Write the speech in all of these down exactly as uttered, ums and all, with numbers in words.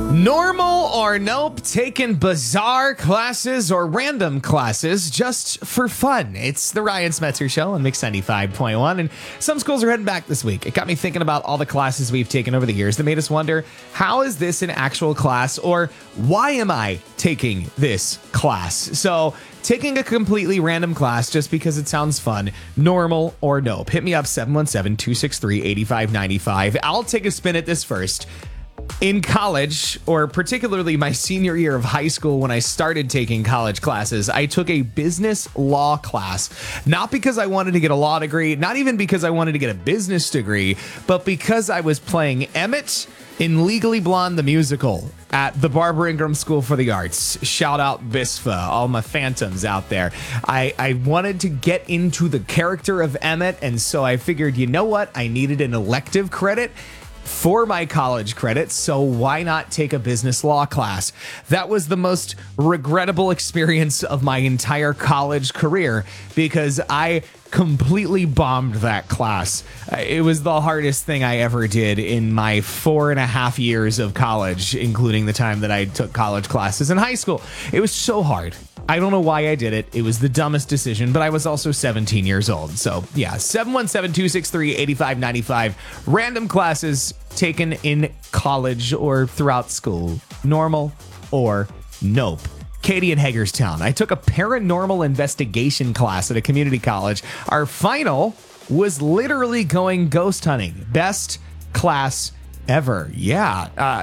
Normal or nope, taking bizarre classes or random classes just for fun. It's the Ryan Smetzer Show on Mix ninety-five point one, and some schools are heading back this week. It got me thinking about all the classes we've taken over the years that made us wonder, how is this an actual class, or why am I taking this class? So, taking a completely random class just because it sounds fun, normal or nope. Hit me up, seven one seven, two six three, eight five nine five. I'll take a spin at this first. In college, or particularly my senior year of high school when I started taking college classes, I took a business law class, not because I wanted to get a law degree, not even because I wanted to get a business degree, but because I was playing Emmett in Legally Blonde the musical at the Barbara Ingram School for the Arts. Shout out B I S F A, all my phantoms out there. I, I wanted to get into the character of Emmett, and so I figured, you know what? I needed an elective credit for my college credits, so why not take a business law class? That was the most regrettable experience of my entire college career because I completely bombed that class. It was the hardest thing I ever did in my four and a half years of college, including the time that I took college classes in high school. It was so hard. I don't know why I did it. It was the dumbest decision, but I was also seventeen years old. So yeah, seven one seven, two six three, eight five nine five. Random classes taken in college or throughout school. Normal or nope. Katie in Hagerstown. I took a paranormal investigation class at a community college. Our final was literally going ghost hunting. Best class ever. Yeah. Uh,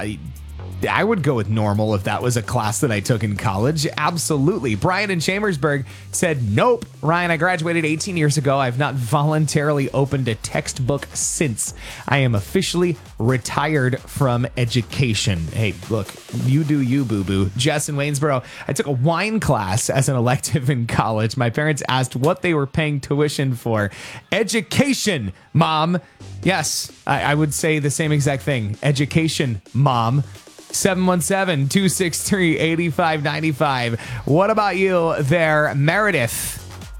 I would go with normal if that was a class that I took in college. Absolutely. Brian in Chambersburg said, nope. Ryan, I graduated eighteen years ago. I've not voluntarily opened a textbook since. I am officially retired from education. Hey, look, you do you, boo-boo. Jess in Waynesboro. I took a wine class as an elective in college. My parents asked what they were paying tuition for. Education, Mom. Yes, I, I would say the same exact thing. Education, Mom. seven one seven, two six three, eight five nine five. What about you there, Meredith?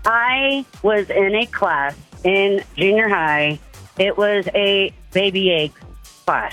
I was in a class in junior high. It was a baby egg class.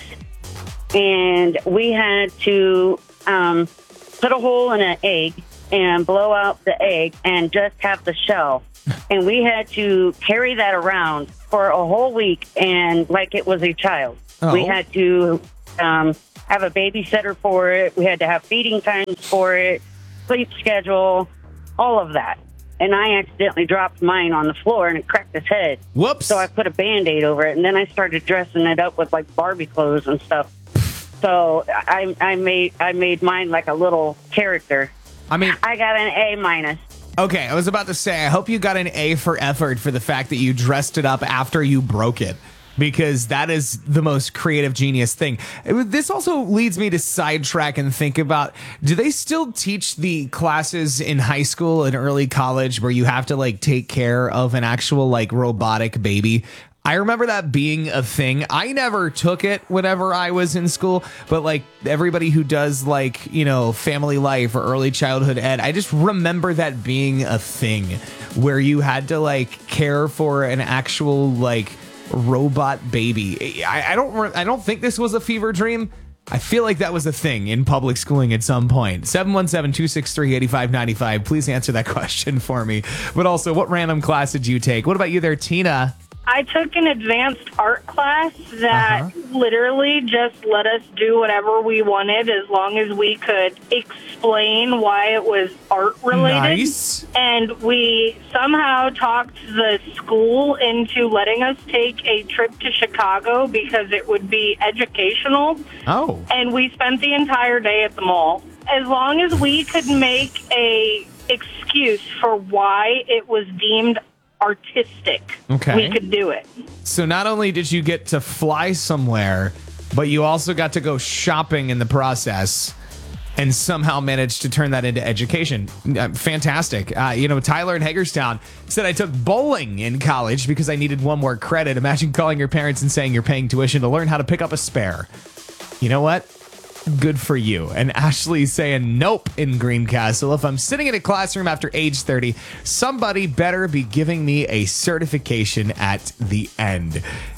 And we had to um, put a hole in an egg and blow out the egg and just have the shell. And we had to carry that around for a whole week and like it was a child. Oh. We had to um, have a babysitter for it. We had to have feeding times for it, sleep schedule, all of that. And I accidentally dropped mine on the floor and it cracked his head. Whoops. So I put a Band-Aid over it, and then I started dressing it up with like Barbie clothes and stuff. So I, I made I made mine like a little character. I mean, I got an A minus. okay, I was about to say, I hope you got an A for effort for the fact that you dressed it up after you broke it, because that is the most creative genius thing. It, this also leads me to sidetrack and think about, do they still teach the classes in high school and early college where you have to like take care of an actual like robotic baby? I remember that being a thing. I never took it whenever I was in school, but like everybody who does like, you know, family life or early childhood ed, I just remember that being a thing where you had to like care for an actual like robot baby. I, I don't re- I don't think this was a fever dream. I feel like that was a thing in public schooling at some point. seven one seven, two six three, eight five nine five. Please answer that question for me. But also, what random class did you take? What about you there, Tina? I took an advanced art class that Uh-huh. literally just let us do whatever we wanted as long as we could explain why it was art related. Nice. And we somehow talked the school into letting us take a trip to Chicago because it would be educational. Oh. And we spent the entire day at the mall. As long as we could make a excuse for why it was deemed artistic, Okay. we could do it. So not only did you get to fly somewhere, but you also got to go shopping in the process and somehow managed to turn that into education. Uh, fantastic. Uh, you know, Tyler in Hagerstown said, I took bowling in college because I needed one more credit. Imagine calling your parents and saying you're paying tuition to learn how to pick up a spare. You know what? Good for you. And Ashley's saying nope in Greencastle. If I'm sitting in a classroom after age thirty, somebody better be giving me a certification at the end.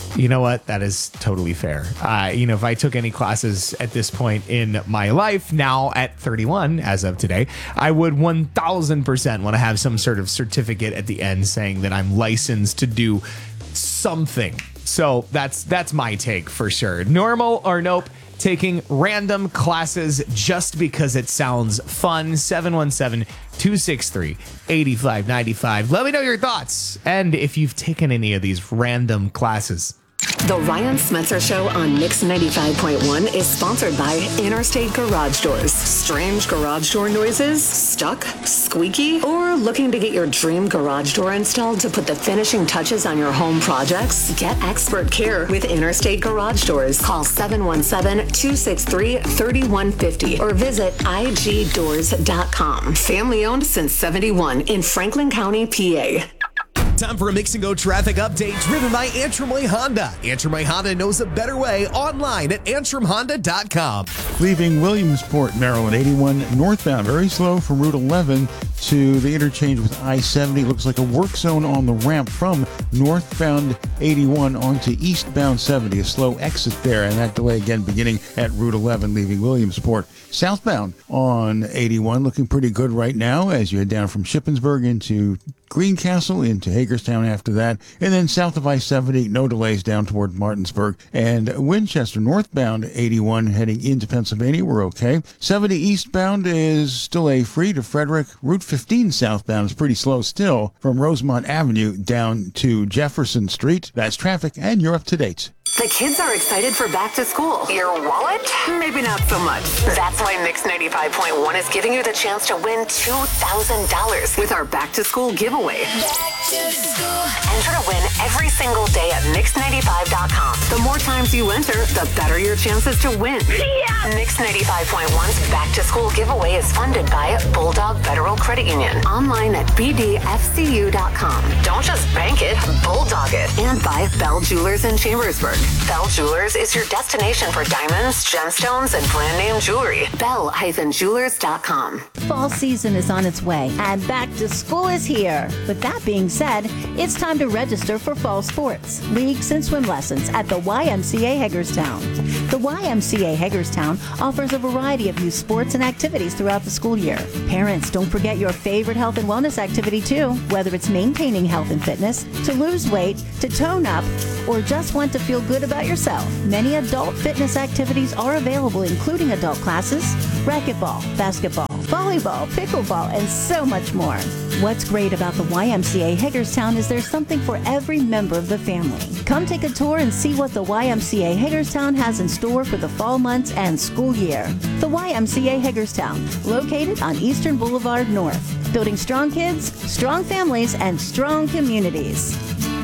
You know what? That is totally fair. Uh, you know, if I took any classes at this point in my life, now at thirty-one, as of today, I would one thousand percent want to have some sort of certificate at the end saying that I'm licensed to do something. So that's that's my take for sure. Normal or nope, taking random classes just because it sounds fun. seven one seven, two six three, eight five nine five. Let me know your thoughts and if you've taken any of these random classes. The Ryan Smetzer Show on Mix ninety-five point one is sponsored by Interstate Garage Doors. Strange garage door noises? Stuck? Squeaky? Or looking to get your dream garage door installed to put the finishing touches on your home projects? Get expert care with Interstate Garage Doors. Call seven one seven, two six three, three one five zero or visit I G doors dot com. Family owned since seventy-one in Franklin County, P A. Time for a Mix and Go traffic update driven by Antrim Way Honda. Antrim Way Honda knows a better way online at antrim honda dot com. Leaving Williamsport, Maryland, eighty-one northbound, very slow from Route eleven to the interchange with I seventy. Looks like a work zone on the ramp from northbound eighty-one onto eastbound seventy. A slow exit there, and that delay again beginning at Route eleven, leaving Williamsport. Southbound on eighty-one, looking pretty good right now as you head down from Shippensburg into Greencastle, into Hagerstown after that, and then south of I seventy, no delays down toward Martinsburg. And Winchester, northbound eighty-one, heading into Pennsylvania, we're okay. seventy eastbound is still a free to Frederick. Route fifteen southbound is pretty slow still from Rosemont Avenue down to Jefferson Street. That's traffic, and you're up to date. The kids are excited for back to school. Your wallet? Maybe not so much. That's why Mix ninety-five point one is giving you the chance to win two thousand dollars with our back to school giveaway. Back to school. Enter to win every single day at mix ninety-five dot com. The more times you enter, the better your chances to win. Yeah! Mix ninety-five point one's back to school giveaway is funded by Bulldog Federal Credit Union. Online at b d f c u dot com. Don't just bank it, bulldog it. And by Bell Jewelers in Chambersburg. Bell Jewelers is your destination for diamonds, gemstones, and brand name jewelry. bell dash jewelers dot com. Fall season is on its way, and back to school is here. With that being said, it's time to register for fall sports, leagues, and swim lessons at the Y M C A Hagerstown. The Y M C A Hagerstown offers a variety of youth sports and activities throughout the school year. Parents, don't forget your favorite health and wellness activity too, whether it's maintaining health and fitness, to lose weight, to tone up, or just want to feel good about yourself. Many adult fitness activities are available, including adult classes, racquetball, basketball, volleyball, pickleball, and so much more. What's great about the Y M C A Hagerstown is there's something for every member of the family. Come take a tour and see what the Y M C A Hagerstown has in store for the fall months and school year. The Y M C A Hagerstown, located on Eastern Boulevard North, building strong kids, strong families, and strong communities.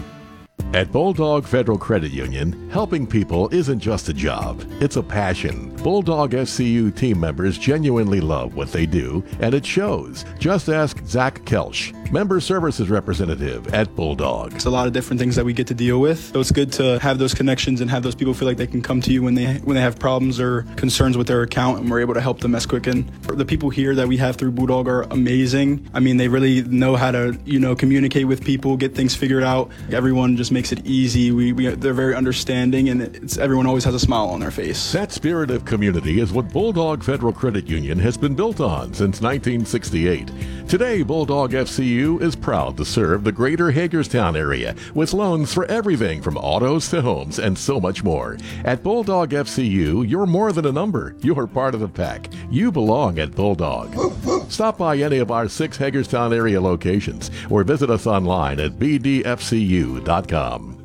At Bulldog Federal Credit Union, helping people isn't just a job, it's a passion. Bulldog F C U team members genuinely love what they do, and it shows. Just ask Zach Kelsch, Member Services Representative at Bulldog. It's a lot of different things that we get to deal with, so it's good to have those connections and have those people feel like they can come to you when they when they have problems or concerns with their account, and we're able to help them as quick. And the people here that we have through Bulldog are amazing. I mean, they really know how to, you know, communicate with people, get things figured out. Everyone just makes it easy. We, we they're very understanding, and it's everyone always has a smile on their face. That spirit of community is what Bulldog Federal Credit Union has been built on since nineteen sixty-eight. Today, Bulldog F C U is proud to serve the greater Hagerstown area with loans for everything from autos to homes and so much more. At Bulldog F C U, you're more than a number. You're part of the pack. You belong at Bulldog. Stop by any of our six Hagerstown area locations or visit us online at b d f c u dot com.